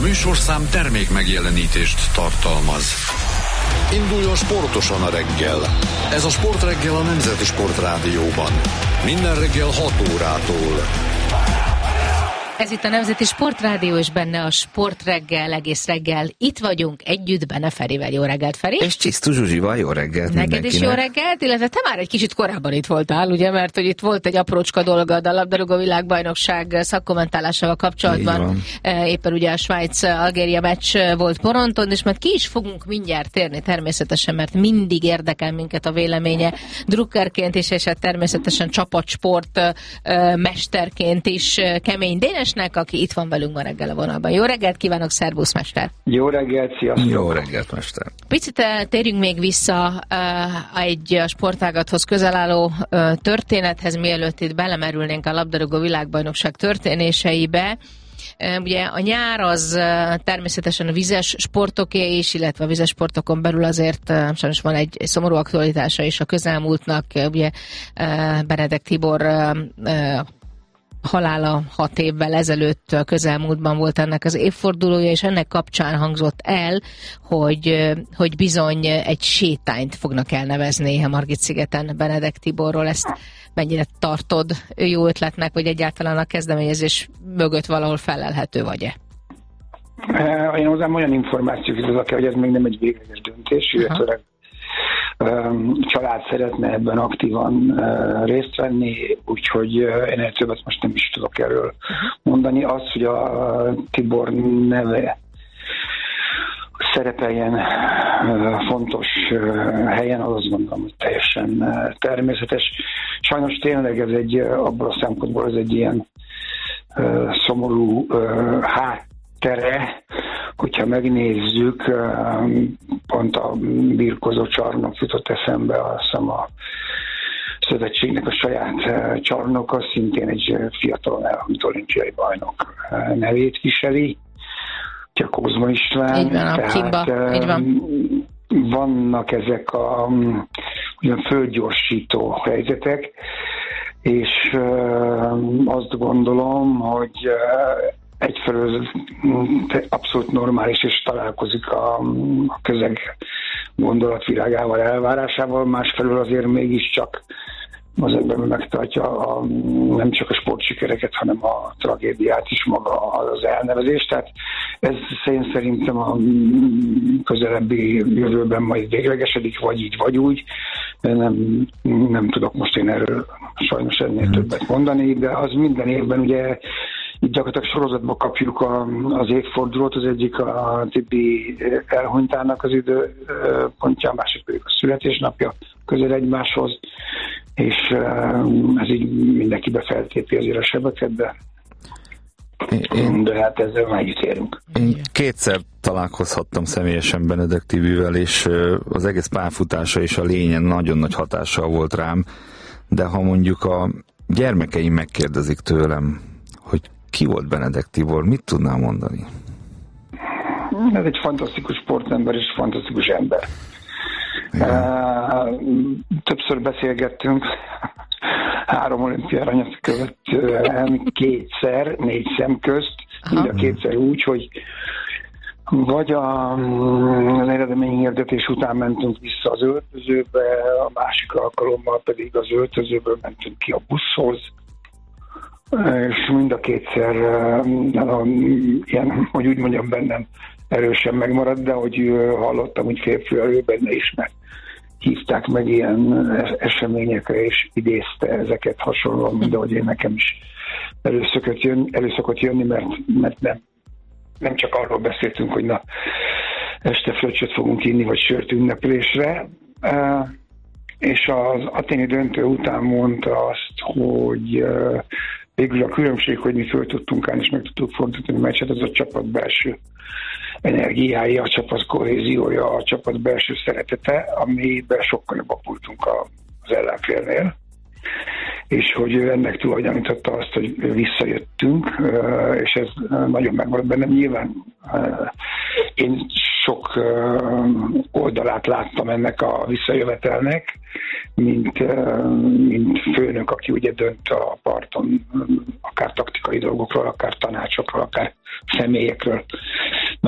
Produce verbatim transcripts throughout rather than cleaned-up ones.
műsorszám termék megjelenítést tartalmaz. Induljon sportosan a reggel. Ez a Sportreggel a Nemzeti Sportrádióban. Minden reggel hat órától. Ez itt a Nemzeti Sportrádió, és benne a Sportreggel, egész reggel. Itt vagyunk együtt Bene Ferivel. Jó reggelt, Feri! És Csisztus Zsuzsival, jó reggelt neked mindenkinek. Is jó reggelt, illetve te már egy kicsit korábban itt voltál, ugye, mert hogy itt volt egy aprócska dolgod a labdarúgó világbajnokság szakkommentálásával kapcsolatban. Éppen ugye a Svájc-Algéria meccs volt Poronton, és mert ki is fogunk mindjárt térni természetesen, mert mindig érdekel minket a véleménye drukkerként is, és hát természetesen csapatsport mesterként is Kemény Dénes, aki itt van velünk ma reggel a vonalban. Jó reggelt kívánok, szervusz, mester! Jó reggelt, sziasztok! Jó reggelt, mester! Picit térjünk még vissza uh, egy a sportágathoz közel álló uh, történethez, mielőtt itt belemerülnénk a labdarúgó világbajnokság történéseibe. Uh, ugye a nyár az uh, természetesen a vizes sportoké is, illetve a vizes sportokon belül azért uh, sajnos van egy, egy szomorú aktualitása is a közelmúltnak. Uh, ugye uh, Benedek Tibor uh, uh, halála hat évvel ezelőtt közelmúltban volt ennek az évfordulója, és ennek kapcsán hangzott el, hogy, hogy bizony egy sétányt fognak elnevezni a Margit-szigeten Benedek Tiborról. Ezt mennyire tartod jó ötletnek, vagy egyáltalán a kezdeményezés mögött valahol felelhető vagy-e? Én hozzám olyan információk jutottak el, hogy ez még nem egy végleges döntés, illetve család szeretne ebben aktívan részt venni, úgyhogy én egy többet most nem is tudok erről mondani. Az, hogy a Tibor neve szerepeljen fontos helyen, az azt gondolom, hogy teljesen természetes. Sajnos tényleg ez egy, abban a szempontból ez egy ilyen szomorú háttere, hogyha megnézzük, pont a birkozó csarnok jutott eszembe, azt hiszem a szövetségnek a saját csarnoka, szintén egy fiatalon elhunyt olimpiai bajnok nevét viseli, a Kozma István. Így van, a Kimba, így van. Vannak ezek a ugyan földgyorsító helyzetek, és azt gondolom, hogy egyfelől abszolút normális, és találkozik a, a közeg gondolatvilágával, elvárásával, másfelől azért mégiscsak az ember megtartja a, nem csak a sportsikereket, hanem a tragédiát is maga az elnevezés. Tehát ez én szerintem a közelebbi jövőben majd véglegesedik, vagy így, vagy úgy. Nem, nem tudok most én erről sajnos ennél többet mondani, de az minden évben ugye itt gyakorlatilag sorozatban kapjuk a, az évfordulót, az egyik a Tibi elhunytának az időpontja, a másik pedig a születésnapja közel egymáshoz, és ez így mindenkibe feltépi azért a sebeket, de, én, de hát ezzel már együtt érünk. Én kétszer találkozhattam személyesen Benedek Tibivel, és az egész pályafutása és a lényen nagyon nagy hatással volt rám, de ha mondjuk a gyermekeim megkérdezik tőlem, hogy ki volt Benedek Tibor, mit tudnál mondani? Ez egy fantasztikus sportember és fantasztikus ember. Uh, többször beszélgettünk, három olimpiai aranyat követően kétszer, négy szem közt, mind a kétszer úgy, hogy vagy a, az eredményhirdetés után mentünk vissza az öltözőbe, a másik alkalommal pedig az öltözőből mentünk ki a buszhoz, és mind a kétszer uh, ilyen, hogy úgy mondjam, bennem erősen megmaradt, de hogy hallottam, hogy férfi elő benne is, mert hívták meg ilyen eseményekre, és idézte ezeket hasonlóan, mint ahogy én nekem is előszokott jönni, előszokott jönni mert, mert nem, nem csak arról beszéltünk, hogy na, este fröccsöt fogunk inni, vagy sört ünneplésre, uh, és az aténi döntő után mondta azt, hogy uh, végül a különbség, hogy mi föl tudtunk állni, és meg tudtuk fordítani a meccset, az a csapat belső energiája, a csapat kohéziója, a csapat belső szeretete, amiben sokkal jobb apultunk az ellenfélnél. És hogy ennek tulajdonította azt, hogy visszajöttünk, és ez nagyon megmaradt bennem. Nyilván én sok oldalát láttam ennek a visszajövetelnek, mint, mint főnök, aki ugye dönt a parton, akár taktikai dolgokról, akár tanácsokról, akár személyekről.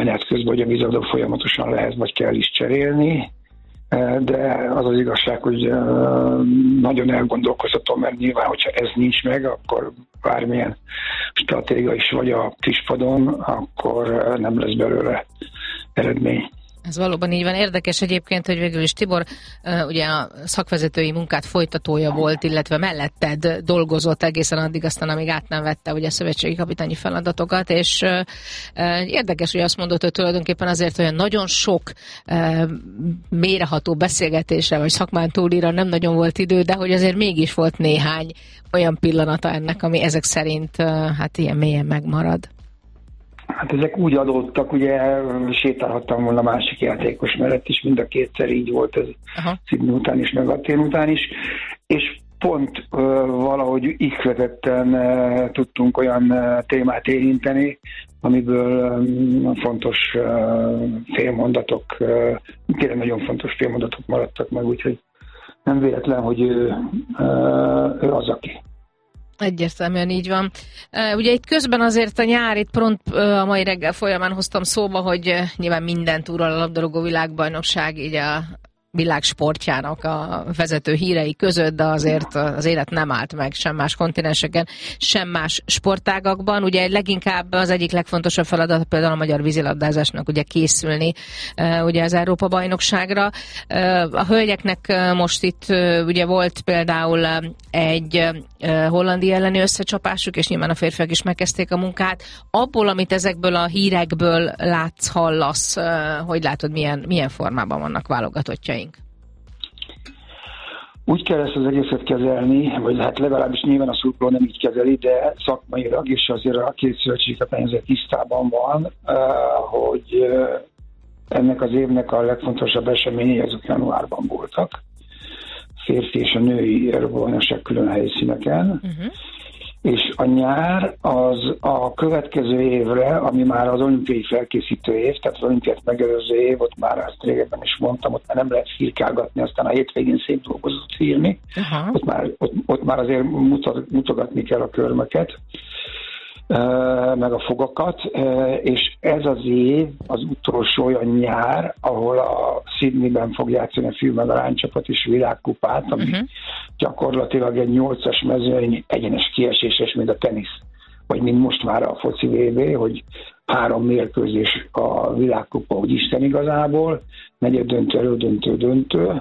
menet közben, hogy a vízilabda folyamatosan lehet, vagy kell is cserélni, de az az igazság, hogy nagyon elgondolkozhatom, mert nyilván, hogyha ez nincs meg, akkor bármilyen stratégia is vagy a kispadon, akkor nem lesz belőle eredmény. Ez valóban így van. Érdekes egyébként, hogy végül is Tibor ugye a szakvezetői munkát folytatója volt, illetve melletted dolgozott egészen addig, aztán amíg át nem vette ugye a szövetségi kapitányi feladatokat, és érdekes, hogy azt mondod, hogy tulajdonképpen azért olyan nagyon sok mélyreható beszélgetésre, vagy szakmán túlira nem nagyon volt idő, de hogy azért mégis volt néhány olyan pillanata ennek, ami ezek szerint hát ilyen mélyen megmarad. Hát ezek úgy adódtak, ugye sétálhattam volna másik játékos mellett is, mind a kétszer így volt ez Sydney után is, meg Atén után is, és pont uh, valahogy ihletetten uh, tudtunk olyan uh, témát érinteni, amiből um, fontos uh, félmondatok, uh, tényleg nagyon fontos félmondatok maradtak meg, úgyhogy nem véletlen, hogy ő, uh, ő az, aki. Egyértelműen így van. Ugye itt közben azért a nyár, itt pront a mai reggel folyamán hoztam szóba, hogy nyilván minden túról a labdarúgó világbajnokság így a világ sportjának a vezető hírei között, de azért az élet nem állt meg sem más kontinenseken, sem más sportágakban. Ugye leginkább az egyik legfontosabb feladat például a magyar vízilabdázásnak ugye készülni ugye az Európa-bajnokságra. A hölgyeknek most itt ugye volt például egy Hollandia elleni összecsapásuk, és nyilván a férfiak is megkezdték a munkát. Abból, amit ezekből a hírekből látsz, hallasz, hogy látod, milyen, milyen formában vannak válogatottjaink? Úgy kell ezt az egészet kezelni, vagy hát legalábbis nyilván a szurkoló nem így kezeli, de szakmailag is azért a két szövetségkapitány ezzel tisztában van, hogy ennek az évnek a legfontosabb eseményei azok januárban voltak. Férfi és a női Európa-bajnokság külön helyszíneken. Uh-huh. És a nyár az a következő évre, ami már az olimpiai felkészítő év, tehát az olimpiát megelőző év, ott már ezt régebben is mondtam, ott már nem lehet firkálgatni, aztán a hétvégén szép dolgozott filmi. Uh-huh. Ott, már, ott, ott már azért mutat, mutogatni kell a körmöket, meg a fogakat, és ez az év az utolsó olyan nyár, ahol a Sydneyben fog játszani a fiú meg a lánycsapat is világkupát, ami uh-huh. gyakorlatilag egy nyolcas mezőny egyenes kieséses, mint a tenisz, vagy mint most már a foci vé bé, hogy három mérkőzés a világkupa, hogy Isten igazából, negyed döntő, elődöntő, döntő,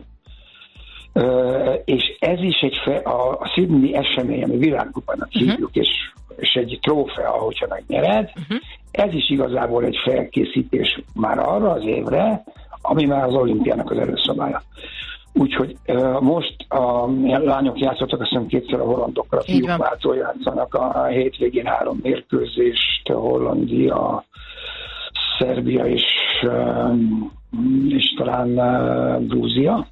Uh, és ez is egy fe, a, a Sydney esemény, ami világkupának uh-huh. hívjuk, és, és egy trófea, ahogyha megnyered, uh-huh. ez is igazából egy felkészítés már arra az évre, ami már az olimpiának az előszabálya. Úgyhogy uh, most a lányok játszottak, azt hiszem kétszer a hollandokkal, a fiúk váltól játszanak a hétvégén három mérkőzést, a Hollandia, Szerbia és, uh, és talán uh, Grúzia.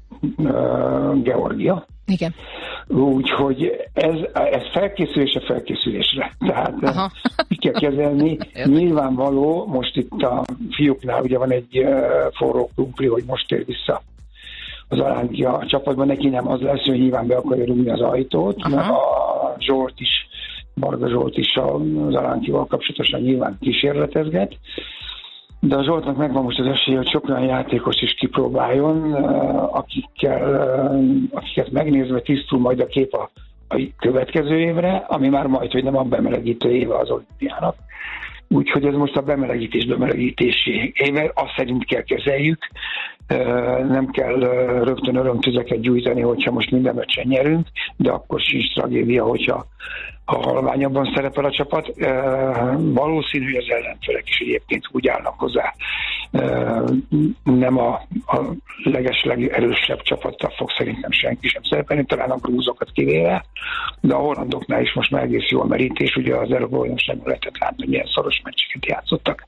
Uh, Georgia. Igen. Úgyhogy ez, ez felkészülés a felkészülésre. Tehát így kell kezelni. Nyilvánvaló, most itt a fiúknál ugye van egy uh, forró krumpli, hogy most ér vissza az Alántja a csapatban, neki nem az lesz, hogy nyilván be akarja rúgni az ajtót, aha. mert a Zsolt is, Marga Zsolt is az Alántjával kapcsolatosan nyilván kísérletezget. De a Zsoltnak megvan most az esélye, hogy sok olyan játékos is kipróbáljon, akikkel, akiket megnézve tisztul majd a kép a, a következő évre, ami már majd, hogy nem a bemelegítő éve az olimpiának. Úgyhogy ez most a bemelegítés bemelegítési éve, azt szerint kell kezeljük. Nem kell rögtön örömtüzeket gyújtani, hogyha most minden meccsen nyerünk, de akkor sincs tragédia, hogyha ha halványabban szerepel a csapat. Valószínű, hogy az ellenfelek is egyébként úgy állnak hozzá. Nem a, a legesleg erősebb csapattal fog szerintem senki sem szerepelni, talán a grúzokat kivéve, de a hollandoknál is most már egész jó a merítés, ugye az Európa-bajnokságban lehetett látni, hogy milyen szoros meccseket játszottak.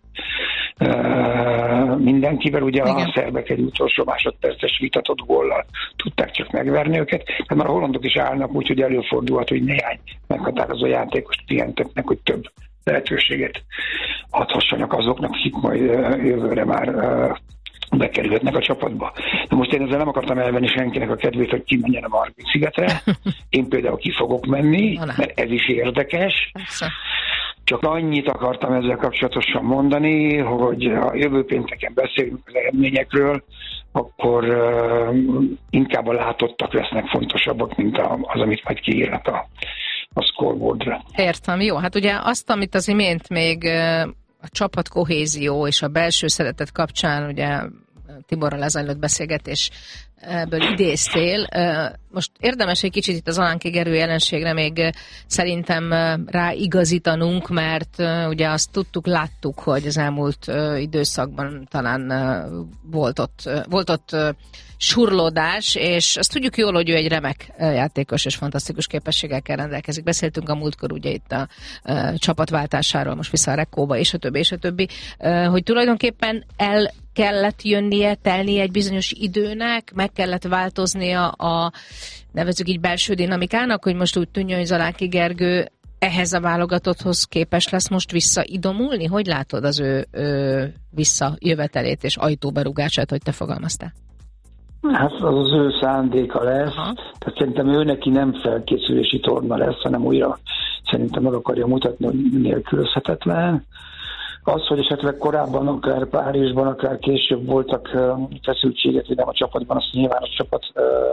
Mindenkivel, ugye igen. A szerbek egy utolsó másodperces vitatott góllal tudták csak megverni őket, tehát már a hollandok is állnak úgy, hogy előfordulhat, hogy néhány meghatározó játékost pihentetnek, hogy több lehetőséget adhassanak azoknak, akik majd jövőre már bekerülhetnek a csapatba. De most én ezzel nem akartam elvenni senkinek a kedvét, hogy kimenjen a Margit szigetre. Én például ki fogok menni, mert ez is érdekes. Csak annyit akartam ezzel kapcsolatosan mondani, hogy a jövő pénteken beszélünk az eredményekről, akkor uh, inkább a látottak lesznek fontosabbak, mint az, amit majd kiírnak a, a scoreboardra. Értem, jó. Hát ugye azt, amit az imént még a csapat kohézió és a belső szeretet kapcsán, ugye Tiborral lezajlott beszélgetésből idéztél. Most érdemes egy kicsit itt az alánkigerő jelenségre még szerintem ráigazítanunk, mert ugye azt tudtuk, láttuk, hogy az elmúlt időszakban talán volt ott, volt ott surlódás, és azt tudjuk jól, hogy ő egy remek játékos és fantasztikus képességekkel rendelkezik. Beszéltünk a múltkor ugye itt a, a csapatváltásáról, most vissza a Rekkóba, és a többi, és a többi, hogy tulajdonképpen el kellett jönnie, telnie egy bizonyos időnek, meg kellett változnia a, nevezzük így, belső dinamikának, hogy most úgy tűnjön, hogy Zaláki Gergő ehhez a válogatotthoz képes lesz most visszaidomulni? Hogy látod az ő, ő visszajövetelét és ajtóberugását, hogy te fogalmaztál? Hát az az ő szándéka lesz. Aha. Tehát szerintem ő neki nem felkészülési torna lesz, hanem újra szerintem meg akarja mutatni, hogy nélkülözhetetlen. Az, hogy esetleg korábban, akár Párizsban, akár később voltak feszültségek, vagy nem a csapatban, azt nyilván a csapat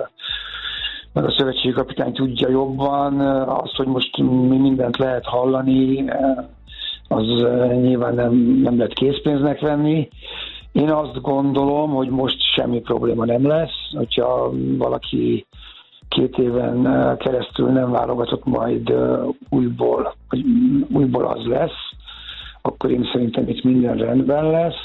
meg a szövetségi kapitány tudja jobban. Az, hogy most mi mindent lehet hallani, az nyilván nem, nem lehet készpénznek venni. Én azt gondolom, hogy most semmi probléma nem lesz, hogyha valaki két éven keresztül nem válogatott, majd újból, vagy újból az lesz, akkor én szerintem itt minden rendben lesz.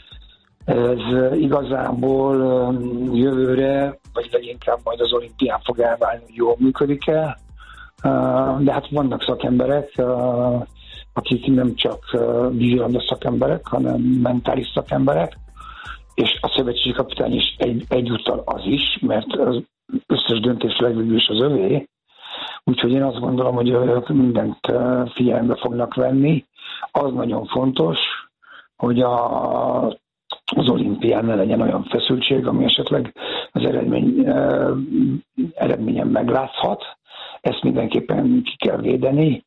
Ez igazából jövőre, vagy leginkább majd az olimpián fog elválni, hogy jól működik el. De hát vannak szakemberek, akik nem csak vízilabda szakemberek, hanem mentális szakemberek, és a szövetségi kapitány is egy, egyúttal az is, mert az összes döntés legvégül is az övé. Úgyhogy én azt gondolom, hogy ők mindent figyelembe fognak venni. Az nagyon fontos, hogy a, az olimpián ne legyen olyan feszültség, ami esetleg az eredmény, eredményen meglátszhat. Ezt mindenképpen ki kell védeni,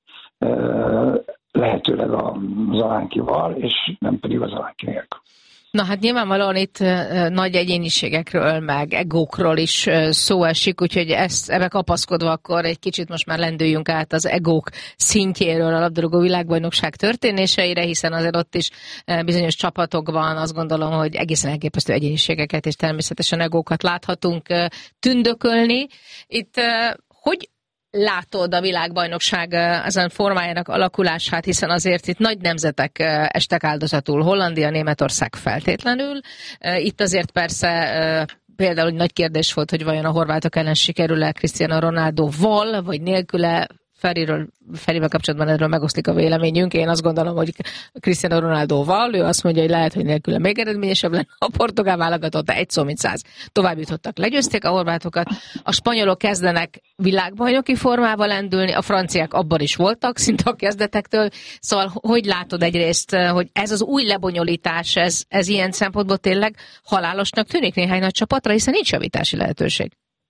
lehetőleg az Alánkival, és nem pedig az Alánki nélkül. Na hát nyilvánvalóan itt uh, nagy egyéniségekről, meg egókról is uh, szó esik, úgyhogy ezt, ebbe kapaszkodva akkor egy kicsit most már lendüljünk át az egók szintjéről a labdarúgó világbajnokság történéseire, hiszen azért ott is uh, bizonyos csapatokban azt gondolom, hogy egészen elképesztő egyéniségeket és természetesen egókat láthatunk uh, tündökölni. Itt uh, hogy látod a világbajnokság ezen formájának alakulását, hiszen azért itt nagy nemzetek estek áldozatul, Hollandia, Németország feltétlenül. Itt azért persze például nagy kérdés volt, hogy vajon a horvátok ellen sikerül-e Cristiano Ronaldoval, vagy nélküle. Feriről, Ferivel kapcsolatban erről megoszlik a véleményünk. Én azt gondolom, hogy Cristiano Ronaldoval, ő azt mondja, hogy lehet, hogy nélküle még eredményesebb lenne. A portugál válogatott egy szó, mint száz. Tovább jutottak, legyőzték a horvátokat. A spanyolok kezdenek világbajnoki formába lendülni, a franciák abban is voltak, szinte a kezdetektől. Szóval hogy látod egyrészt, hogy ez az új lebonyolítás, ez, ez ilyen szempontból tényleg halálosnak tűnik néhány nagy csapatra, hiszen nincs javítási lehetőség.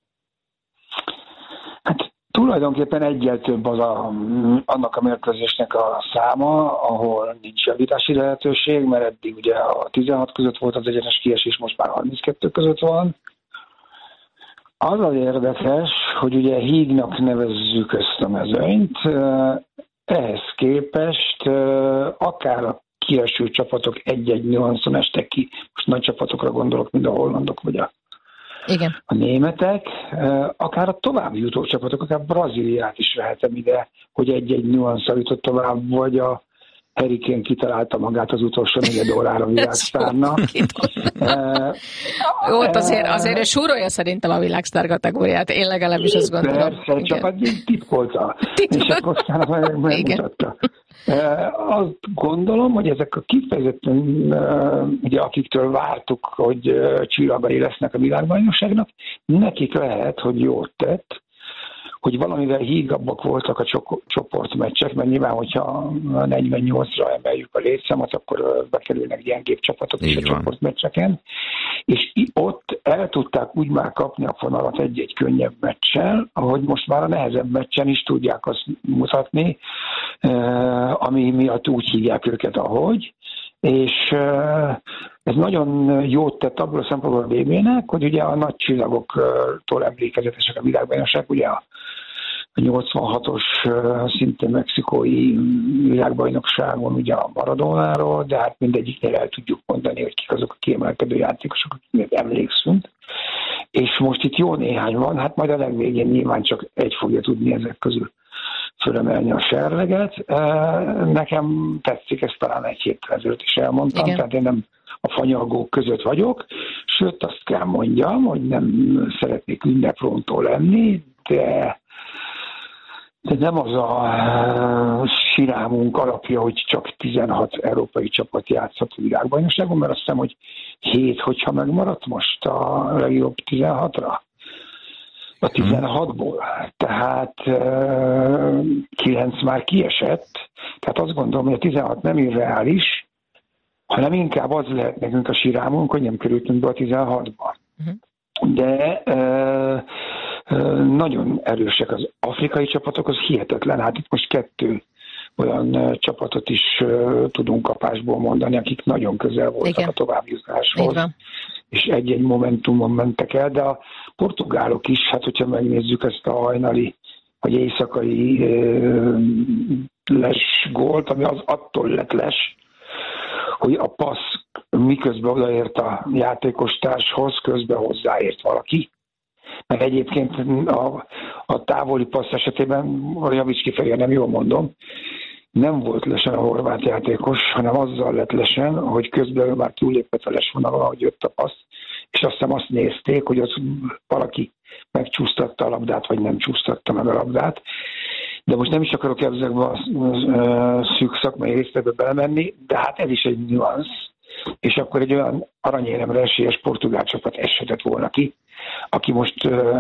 Hát tulajdonképpen egyel több az a, annak a mérkőzésnek a száma, ahol nincs javítási lehetőség, mert eddig ugye a tizenhat között volt az egyenes kiesés, most már harminckettő között van. Az az érdekes, hogy ugye hígnak nevezzük ezt a mezőnyt, ehhez képest akár a kieső csapatok egy-egy nüanszon estek ki, most nagy csapatokra gondolok, mint a hollandok vagy a Igen. A németek, akár a további jutó csapatok, akár Brazíliát is vehetem ide, hogy egy-egy nyolcszor jutott tovább, vagy a Harry Kane kitalálta magát az utolsó negyed órára világsztárnak. Jó, azért, azért ő súrolja szerintem a világsztár kategóriát. Én legalábbis azt gondolom. Persze, csak a titkolta. És akkor aztán megmutatta. Azt gondolom, hogy ezek a kifejezetten, ugye, akiktől vártuk, hogy csillagai lesznek a világbajnokságnak, nekik lehet, hogy jót tett, hogy valamivel hígabbak voltak a csoportmeccsek, mert nyilván, hogyha negyvennyolcra emeljük a létszámot, akkor bekerülnek gyengébb csapatok is a csoportmeccseken, és ott el tudták úgy már kapni a fonalat egy-egy könnyebb meccsel, ahogy most már a nehezebb meccsen is tudják azt mutatni, ami miatt úgy hívják őket, ahogy, és ez nagyon jót tett abból a szempontból a vé bé-nek, hogy ugye a nagy csillagoktól emlékezetesek a világbajnokság, ugye a nyolcvanhatos szintén mexikói világbajnokságon ugye a Maradonáról, de hát mindegyiknél el tudjuk mondani, hogy kik azok a kiemelkedő játékosok, akik emlékszünk. És most itt jó néhány van, hát majd a legvégén nyilván csak egy fogja tudni ezek közül fölemelni a serleget. Nekem tetszik, ezt talán egy héttel ezelőtt is elmondtam, igen. Tehát én nem a fanyalgók között vagyok, sőt azt kell mondjam, hogy nem szeretnék ünneprontó lenni, de, de nem az a sirámunk alapja, hogy csak tizenhat európai csapat játszhat a világbajnokságon, mert azt hiszem, hogy hét, hogyha megmaradt most a legjobb tizenhatra. A tizenhatból. Tehát kilenc már kiesett, tehát azt gondolom, hogy a tizenhat nem irreális, hanem inkább az lehet nekünk a sirámunk, hogy nem kerültünk be a tizenhatba. Uh-huh. De ö, ö, nagyon erősek az afrikai csapatok, az hihetetlen. Hát itt most kettő olyan ö, csapatot is ö, tudunk kapásból mondani, akik nagyon közel voltak igen. a továbbjutáshoz. És egy-egy momentumon mentek el, de a portugálok is, hát hogyha megnézzük ezt a hajnali, vagy éjszakai ö, les gólt, ami az attól lett les, hogy a passz miközben odaért a játékostárshoz, közben hozzáért valaki. Mert egyébként a, a távoli passz esetében, javíts ki Feri, nem jól mondom, nem volt lesen a horvát játékos, hanem azzal lett lesen, hogy közben már túllépett a lesvonalon, ahogy jött a passz, és azt hiszem azt nézték, hogy az valaki megcsúsztatta a labdát, vagy nem csúsztatta meg a labdát. De most nem is akarok ezekbe a szűk szakmai részletekbe belemenni, de hát ez is egy nüansz, és akkor egy olyan aranyéremre esélyes portugál csapat eshetett volna ki, aki most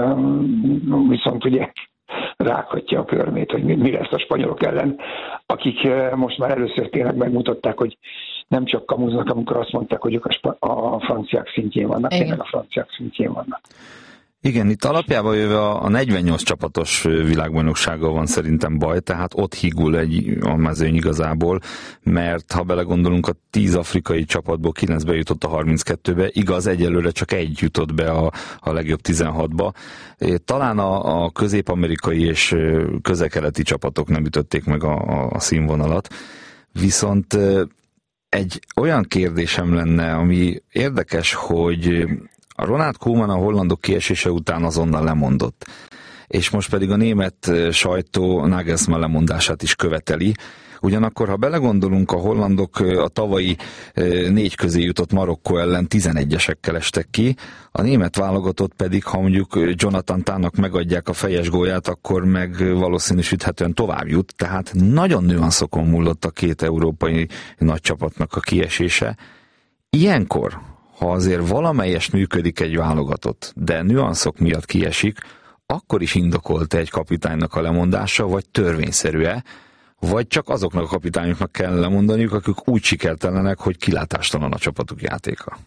viszont ugye rághatja a körmét, hogy mi lesz a spanyolok ellen, akik most már először tényleg megmutatták, hogy nem csak kamuznak, amikor azt mondták, hogy ők a, spa- a franciák szintjén vannak, tényleg a franciák szintjén vannak. Igen, itt alapjában jöve a, a negyvennyolc csapatos világbajnoksággal van szerintem baj, tehát ott higul egy a mezőny igazából, mert ha belegondolunk, a tíz afrikai csapatból kilenc bejutott a harminckettőbe, igaz, egyelőre csak egy jutott be a, a legjobb tizenhatba. Talán a, a közép-amerikai és közel-keleti csapatok nem ütötték meg a, a, a színvonalat, viszont egy olyan kérdésem lenne, ami érdekes, hogy a Ronald Koeman a hollandok kiesése után azonnal lemondott, és most pedig a német sajtó Nagelsmann lemondását is követeli. Ugyanakkor, ha belegondolunk, a hollandok a tavalyi négy közé jutott Marokkó ellen tizenegyesekkel estek ki, a német válogatott pedig, ha mondjuk Jonathan Tának megadják a fejes gólját, akkor meg valószínűsíthetően tovább jut, tehát nagyon nüanszokon múlott a két európai nagy csapatnak a kiesése. Ilyenkor, ha azért valamelyest működik egy válogatott, de nüanszok miatt kiesik, akkor is indokolta egy kapitánynak a lemondása, vagy törvényszerű-e, vagy csak azoknak a kapitányoknak kell lemondaniuk, akik úgy sikertelenek, hogy kilátástalan a csapatuk játéka.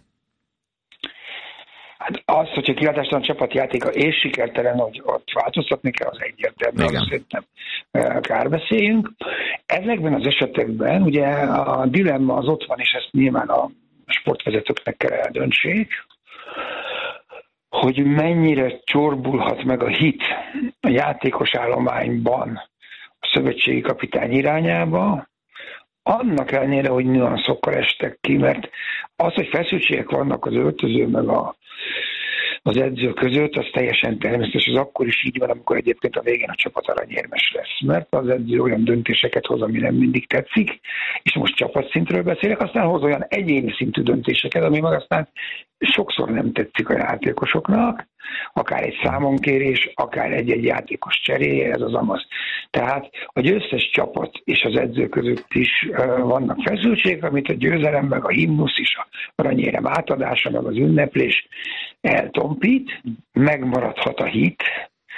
Hát az, hogyha kilátástalan a csapat játéka és sikertelen, hogy ott változtatni kell, az egyértelmű, arra szerintem kár beszéljünk. Ezekben az esetekben ugye a dilemma az ott van, és ezt nyilván a sportvezetőknek kell eldöntsék, hogy mennyire csorbulhat meg a hit a játékos állományban a szövetségi kapitány irányába, annak ellenére, hogy nüanszokkal estek ki, mert az, hogy feszültségek vannak az öltöző meg a, az edző között, az teljesen természetes, az akkor is így van, amikor egyébként a végén a csapat aranyérmes lesz, mert az edző olyan döntéseket hoz, ami nem mindig tetszik, és most csapatszintről beszélek, aztán hoz olyan egyéni szintű döntéseket, ami meg aztán sokszor nem tetszik a játékosoknak, akár egy számonkérés, akár egy-egy játékos cseréje, ez az amaz. Tehát a győztes csapat és az edző között is uh, vannak feszültségek, amit a győzelem, meg a himnusz is, a aranyérem átadása, meg az ünneplés eltompít, megmaradhat a hit,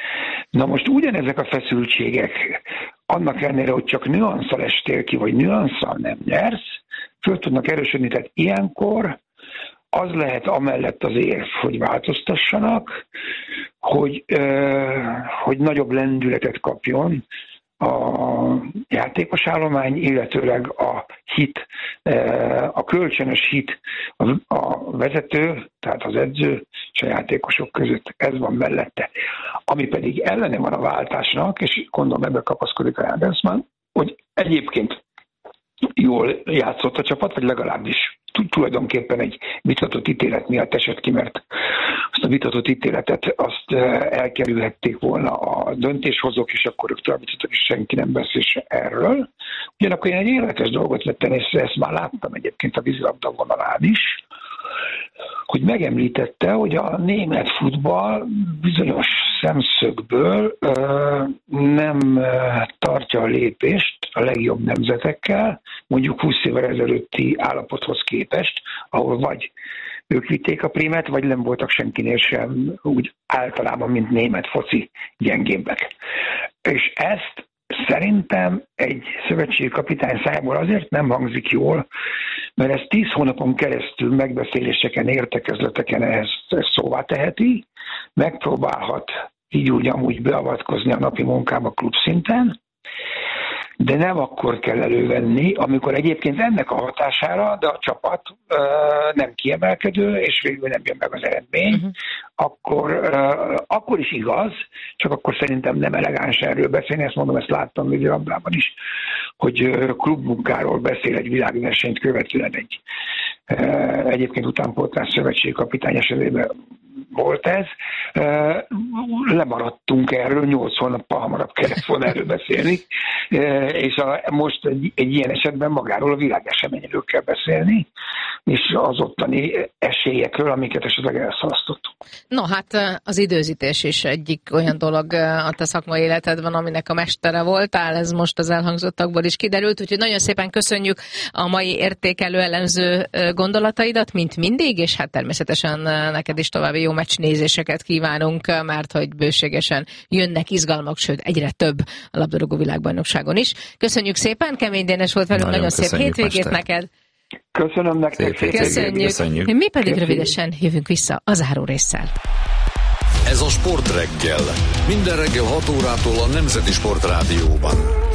Na most ugyanezek a feszültségek, annak ellenére, hogy csak nüanszal estél ki, vagy nüanszal nem nyersz, föl tudnak erősödni, tehát ilyenkor az lehet amellett az érv, hogy változtassanak, hogy, hogy nagyobb lendületet kapjon a játékos állomány, illetőleg a hit, a kölcsönös hit a vezető, tehát az edző és a játékosok között. Ez van mellette. Ami pedig ellene van a váltásnak, és gondolom ebbe kapaszkodik a Jagelsmann, hogy egyébként jól játszott a csapat, vagy legalábbis tulajdonképpen egy vitatott ítélet miatt esett ki, mert azt a vitatott ítéletet azt elkerülhették volna a döntéshozók, és akkor ők továbbítottak, és senki nem beszél erről. Ugyanakkor én egy érdekes dolgot vettem észre, ezt már láttam egyébként a vízilabda vonalán is, hogy megemlítette, hogy a német futball bizonyos szemszögből ö, nem tartja a lépést a legjobb nemzetekkel, mondjuk húsz évvel ezelőtti állapothoz képest, ahol vagy ők vitték a prímet, vagy nem voltak senkinél sem úgy általában, mint német foci gyengébbek. És ezt szerintem egy szövetségi kapitány szájából azért nem hangzik jól, mert ez tíz hónapon keresztül megbeszéléseken, értekezleteken ehhez szóvá teheti, megpróbálhat így úgy amúgy beavatkozni a napi munkába klubszinten, de nem akkor kell elővenni, amikor egyébként ennek a hatására, de a csapat uh, nem kiemelkedő, és végül nem jön meg az eredmény, uh-huh. akkor, uh, akkor is igaz, csak akkor szerintem nem elegáns erről beszélni, ezt mondom, ezt láttam vízilabdában is, hogy uh, klubmunkáról beszél egy világversenyt követően egy uh, egyébként utánpótlás szövetségi kapitány esetében volt ez. Lemaradtunk erről, nyolc hónappal hamarabb kellett volna erről beszélni, és a, most egy, egy ilyen esetben magáról a világeseményről kell beszélni, és az ottani esélyekről, amiket esetleg elszalasztottunk. No, hát az időzítés is egyik olyan dolog a te szakmai életedben, aminek a mestere voltál, ez most az elhangzottakból is kiderült, úgyhogy nagyon szépen köszönjük a mai értékelő elemző gondolataidat, mint mindig, és hát természetesen neked is további jó meccsnézéseket kívánunk, mert hogy bőségesen jönnek izgalmak, sőt egyre több a labdarúgó világbajnokságon is. Köszönjük szépen, Kemény Dénes volt velünk, nagyon, nagyon szép hétvégét mester. Neked. Köszönöm nektek. Szép köszönjük. köszönjük. Mi pedig köszönjük. Rövidesen jövünk vissza a záró résszel. Ez a Sportreggel. Minden reggel hat órától a Nemzeti Sportrádióban.